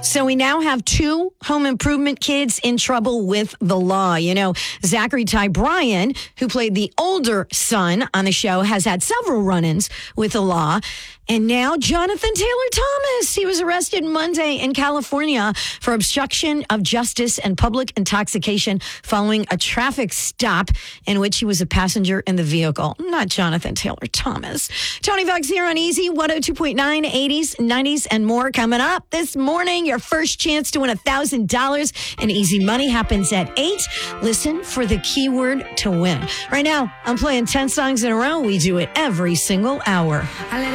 So we now have two home improvement kids in trouble with the law. You know, Zachary Ty Bryan, who played the older son on the show, has had several run-ins with the law. And now Jonathan Taylor Thomas, he was arrested Monday in California for obstruction of justice and public intoxication following a traffic stop in which he was a passenger in the vehicle. Not Jonathan Taylor Thomas. Tony Fox here on Easy 102.9, 80s, 90s, and more. Coming up this morning, your first chance to win $1,000 in Easy Money happens at 8. Listen for the keyword to win. Right now, I'm playing 10 songs in a row. We do it every single hour.